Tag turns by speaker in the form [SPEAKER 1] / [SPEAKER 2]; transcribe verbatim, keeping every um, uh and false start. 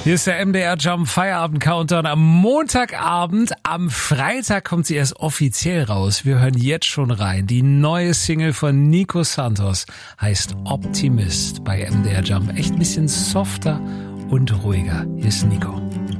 [SPEAKER 1] Hier ist der M D R Jump Feierabend Countdown am Montagabend. Am Freitag kommt sie erst offiziell raus. Wir hören jetzt schon rein. Die neue Single von Nico Santos heißt Optimist bei M D R Jump. Echt ein bisschen softer und ruhiger. Hier ist Nico.